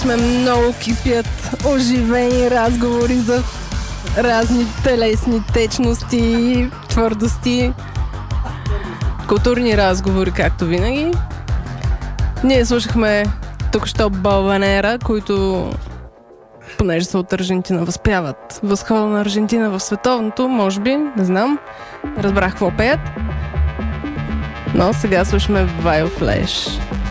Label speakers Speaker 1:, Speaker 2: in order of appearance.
Speaker 1: сме много кипят оживени разговори за разни телесни течности, твърдости, културни разговори, както винаги. Ние слушахме току-що Балванера, които, понеже са от Аржентина, възпяват възхода на Аржентина в световното, може би, не знам. Разбрах какво пеят. Но сега слушаме Vile Flash.